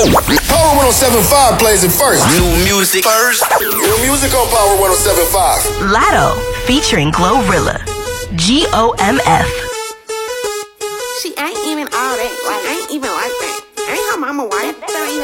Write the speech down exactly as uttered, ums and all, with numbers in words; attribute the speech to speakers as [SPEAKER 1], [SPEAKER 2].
[SPEAKER 1] Power one oh seven point five plays it first.
[SPEAKER 2] New music first.
[SPEAKER 1] New music on Power one oh seven point five.
[SPEAKER 3] Latto featuring Glorilla. G O M F.
[SPEAKER 4] She ain't even all that. Like, ain't even like that. Ain't her mama wife.